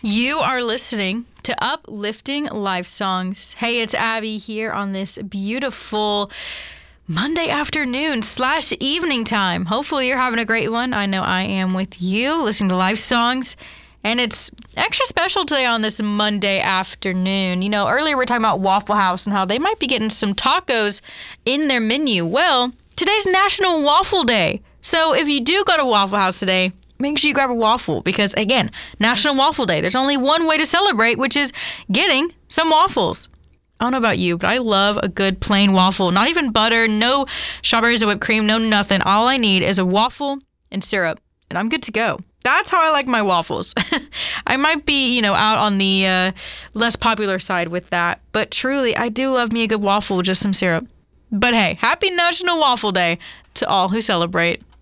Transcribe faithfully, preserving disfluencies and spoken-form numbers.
You are listening to Uplifting Life Songs. Hey, it's Abby here on this beautiful Monday afternoon slash evening time. Hopefully you're having a great one. I know I am with you, listening to Life Songs. And it's extra special today on this Monday afternoon. You know, earlier we were talking about Waffle House and how they might be getting some tacos in their menu. Well, today's National Waffle Day. So if you do go to Waffle House today, make sure you grab a waffle because, again, National Waffle Day. There's only one way to celebrate, which is getting some waffles. I don't know about you, but I love a good plain waffle. Not even butter, no strawberries or whipped cream, no nothing. All I need is a waffle and syrup, and I'm good to go. That's how I like my waffles. I might be, you know, out on the uh, less popular side with that, but truly, I do love me a good waffle with just some syrup. But hey, happy National Waffle Day to all who celebrate.